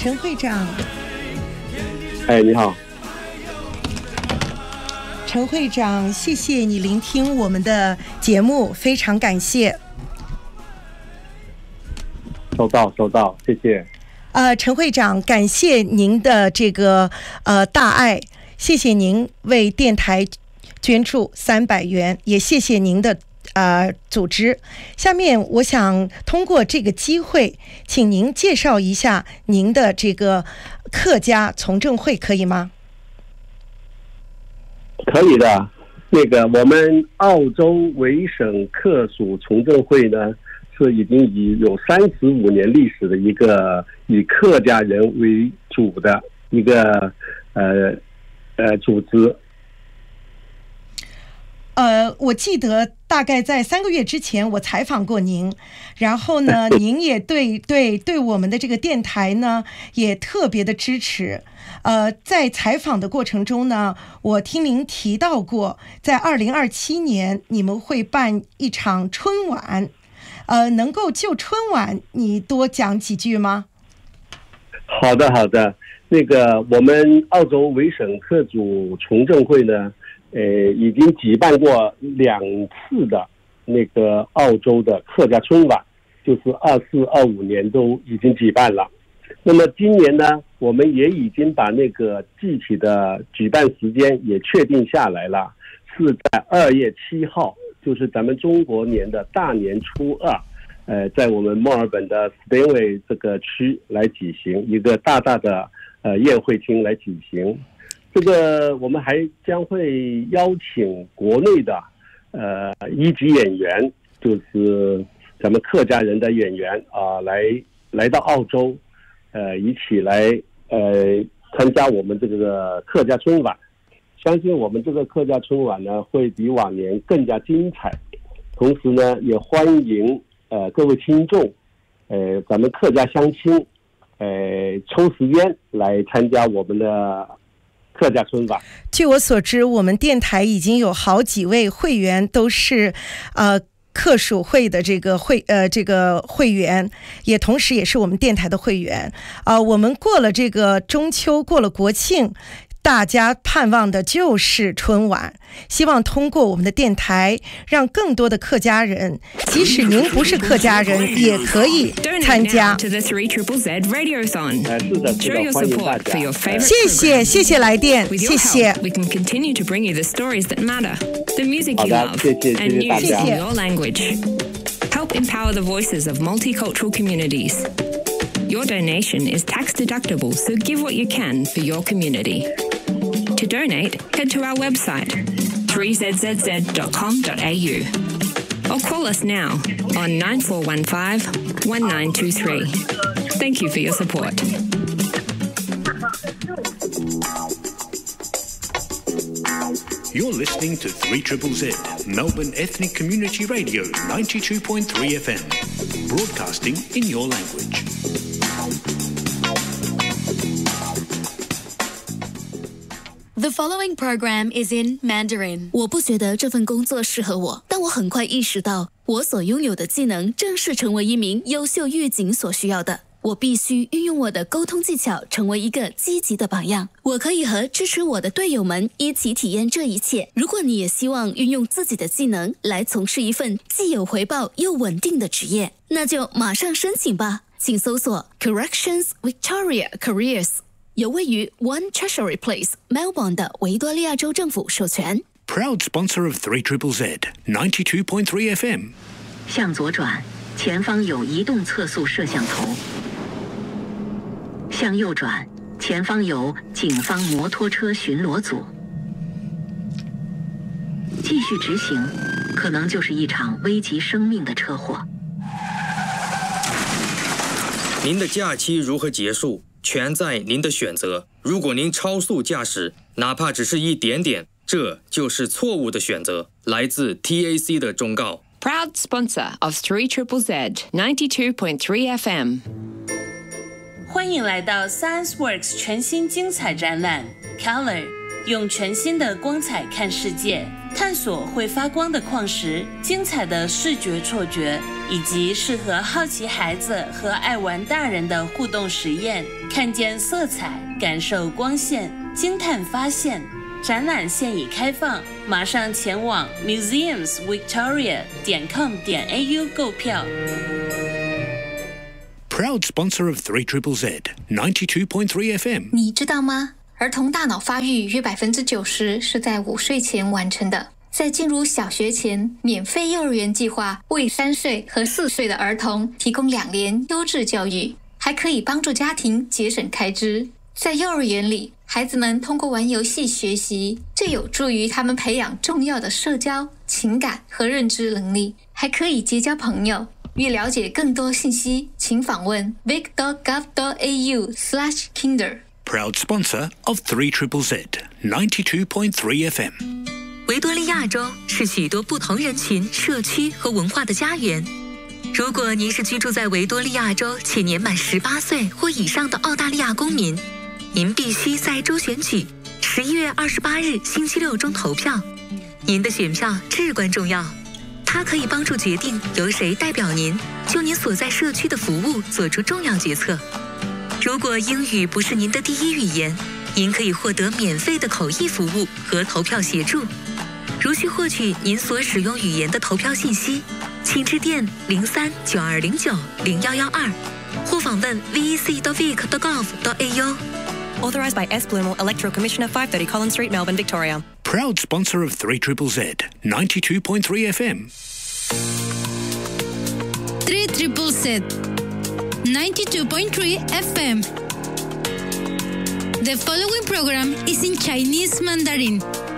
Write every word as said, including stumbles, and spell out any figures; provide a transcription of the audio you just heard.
陈会长。 哎，你好。 陈会长，谢谢你聆听我们的节目，非常感谢。 收到，收到，谢谢。 呃，陈会长，感谢您的这个呃大爱，谢谢您为电台捐助三百元，也谢谢您的呃组织。下面我想通过这个机会，请您介绍一下您的这个客家从政会，可以吗？ 可以的。那个我们澳洲维省客属从政会呢，是已经以有三十五年历史的一个以客家人为主的一个呃呃组织。 呃，我记得大概在三个月之前，我采访过您，然后呢，您也对对对我们的这个电台呢，也特别的支持。呃，在采访的过程中呢，我听您提到过，在二零二七年你们会办一场春晚，呃，能够就春晚你多讲几句吗？ 好的，好的。那个我们澳洲维省客主从政会呢，呃，已经举办过两次的那个澳洲的客家春晚，就是二四二五年都已经举办了。那么今年呢，我们也已经把那个具体的举办时间也确定下来了，是在二月七号，就是咱们中国年的大年初二，呃，在我们墨尔本的 Stanley 这个区来举行一个大大的呃宴会厅来举行。这个我们还将会邀请国内的呃一级演员，就是咱们客家人的演员啊、呃，来来到澳洲，呃，一起来呃参加我们这个客家春晚。相信我们这个客家春晚呢，会比往年更加精彩。同时呢，也欢迎呃各位听众，呃咱们客家乡亲，呃抽时间来参加我们的客家春晚。 据我所知，我们电台已经有好几位会员都是呃客属会的这个会呃这个会员，也同时也是我们电台的会员啊、呃。我们过了这个中秋，过了国庆，大家盼望的就是春晚，希望通过我们的电台，让更多的客家人，即使您不是客家人，也可以参加。 是的，是的，欢迎大家。 谢谢，谢谢来电，谢谢。 好的，谢谢，谢谢大家。 Help empower the voices of multicultural communities. Your donation is tax deductible, so give what you can for your community. To donate, head to our website, three z z z dot com dot a u, or call us now on nine four one five, one nine two three. Thank you for your support. You're listening to three Z Z Z, Melbourne Ethnic Community Radio, ninety-two point three F M, broadcasting in your language. The following program is in Mandarin. 我不觉得这份工作适合我，但我很快意识到，我所拥有的技能正是成为一名优秀狱警所需要的。我必须运用我的沟通技巧，成为一个积极的榜样。我可以和支持我的队友们一起体验这一切。如果你也希望运用自己的技能来从事一份既有回报又稳定的职业，那就马上申请吧。请搜索 Corrections Victoria Careers， 有位于 One Treasury Place Melbourne 的维多利亚州政府授权。 Proud sponsor of three Z Z Z, ninety-two point three F M. 向左转，前方有移动测速摄像头。向右转，前方有警方摩托车巡逻组。继续直行，可能就是一场危及生命的车祸。 您的假期如何结束，全在您的选择。如果您超速驾驶，哪怕只是一点点，这就是错误的选择。来自 T A C 的忠告。 Proud sponsor of three Z Z Z, ninety-two point three F M. 欢迎来到 ScienceWorks 全新精彩展览 Color， 用全新的光彩看世界。 探索会发光的矿石、精彩的视觉错觉，以及适合好奇孩子和爱玩大人的互动实验，看见色彩，感受光线，惊叹发现。展览现已开放，马上前往 museums victoria 点 com 点 a u 购票。 Proud sponsor of three triple Z ninety-two point three F M。 你知道吗？儿童大脑发育约百分之九十是在五岁前完成的。在进入小学前，免费幼儿园计划为三岁和四岁的儿童提供两年优质教育，还可以帮助家庭节省开支。在幼儿园里，孩子们通过玩游戏学习，这有助于他们培养重要的社交、情感和认知能力，还可以结交朋友。欲了解更多信息，请访问 vic dot gov dot a u slash kinder。 Proud sponsor of three triple Z ninety-two point three F M。 维多利亚州是许多不同人群、社区和文化的家园。如果您是居住在维多利亚州且年满十八岁或以上的澳大利亚公民，您必须在州选举十一月二十八日星期六中投票。您的选票至关重要，它可以帮助决定由谁代表您就您所在社区的服务做出重要决策。如果英语不是您的第一语言，您可以获得免费的口译服务和投票协助。如需获取您所使用语言的投票信息，请致电零三九二零九零幺幺二，或访问 vec dot vic dot gov dot a u。 Authorised by S. Blumel, Electoral Commissioner, five thirty Collins Street, Melbourne, Victoria. Proud sponsor of three triple Z ninety-two point three F M. three triple Z ninety-two point three F M. The following program is in Chinese Mandarin.